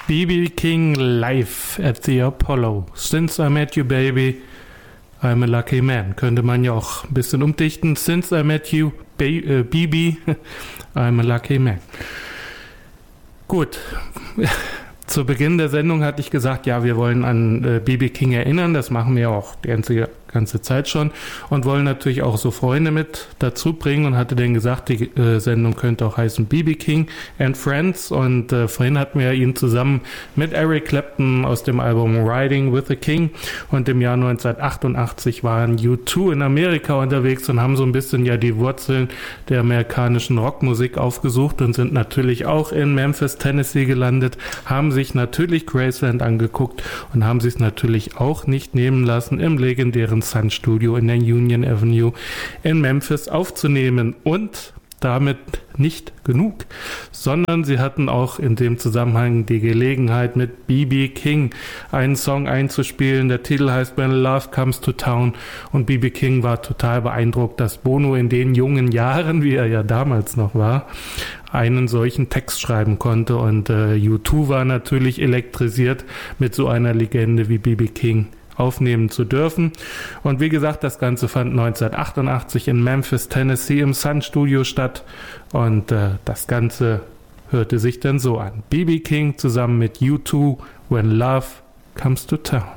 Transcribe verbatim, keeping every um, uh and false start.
B B King live at the Apollo. Since I met you, baby, I'm a lucky man. Könnte man ja auch ein bisschen umdichten. Since I met you, B B, I'm a lucky man. Gut. Zu Beginn der Sendung hatte ich gesagt, ja, wir wollen an äh, B B King erinnern. Das machen wir auch die ganze, ganze Zeit schon und wollen natürlich auch so Freunde mit dazu bringen und hatte dann gesagt, die äh, Sendung könnte auch heißen B B King and Friends und äh, vorhin hatten wir ihn zusammen mit Eric Clapton aus dem Album Riding with the King und im Jahr neunzehnhundertachtundachtzig waren U zwei in Amerika unterwegs und haben so ein bisschen ja die Wurzeln der amerikanischen Rockmusik aufgesucht und sind natürlich auch in Memphis, Tennessee gelandet, haben sich natürlich Graceland angeguckt und haben sich natürlich auch nicht nehmen lassen, im legendären Sun Studio in der Union Avenue in Memphis aufzunehmen. Und damit nicht genug, sondern sie hatten auch in dem Zusammenhang die Gelegenheit, mit B B King einen Song einzuspielen. Der Titel heißt When Love Comes to Town und B B King war total beeindruckt, dass Bono in den jungen Jahren, wie er ja damals noch war, einen solchen Text schreiben konnte und äh, U zwei war natürlich elektrisiert, mit so einer Legende wie B B King aufnehmen zu dürfen. Und wie gesagt, das Ganze fand neunzehnhundertachtundachtzig in Memphis, Tennessee im Sun Studio statt und äh, das Ganze hörte sich dann so an. B B King zusammen mit U zwei, When Love Comes to Town.